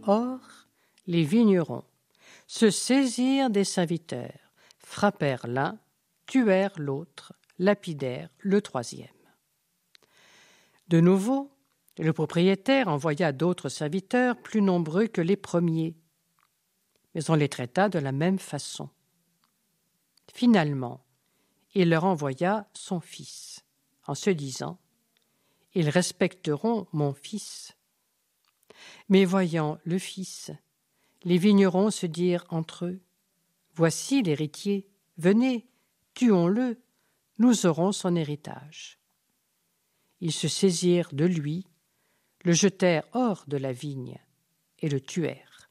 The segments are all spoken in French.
Or, les vignerons se saisirent des serviteurs, frappèrent l'un, tuèrent l'autre, lapidèrent le troisième. De nouveau, le propriétaire envoya d'autres serviteurs plus nombreux que les premiers, mais on les traita de la même façon. Finalement, il leur envoya son fils, en se disant « Ils respecteront mon fils ». Mais voyant le fils, les vignerons se dirent entre eux « Voici l'héritier, venez, tuons-le, nous aurons son héritage. » Ils se saisirent de lui, le jetèrent hors de la vigne et le tuèrent.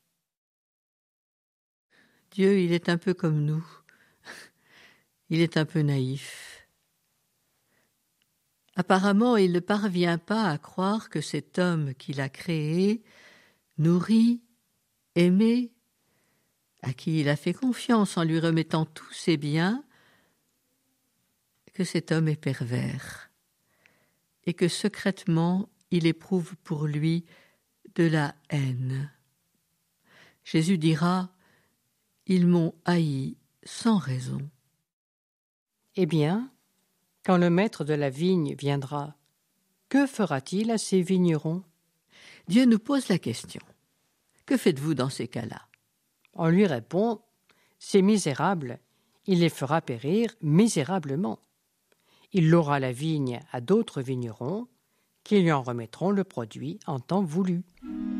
Dieu, il est un peu comme nous. Il est un peu naïf. Apparemment, il ne parvient pas à croire que cet homme qu'il a créé, nourri, aimé, à qui il a fait confiance en lui remettant tous ses biens, que cet homme est pervers et que secrètement il éprouve pour lui de la haine. Jésus dira « Ils m'ont haï sans raison ». Eh bien, quand le maître de la vigne viendra, que fera-t-il à ces vignerons? Dieu nous pose la question. Que faites-vous dans ces cas-là? On lui répond, ces misérables, il les fera périr misérablement. Il louera la vigne à d'autres vignerons qui lui en remettront le produit en temps voulu.